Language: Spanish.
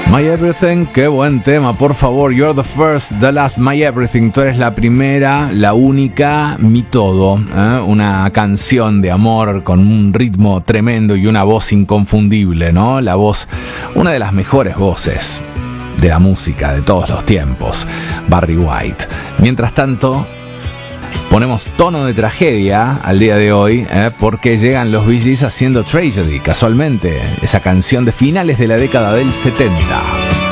My Everything, qué buen tema, por favor. You're the first, the last, my everything. Tú eres la primera, la única, mi todo. Una canción de amor con un ritmo tremendo y una voz inconfundible, ¿no? La voz, una de las mejores voces de la música de todos los tiempos, Barry White. Mientras tanto, ponemos tono de tragedia al día de hoy, porque llegan los Bee Gees haciendo Tragedy, casualmente, esa canción de finales de la década del 70.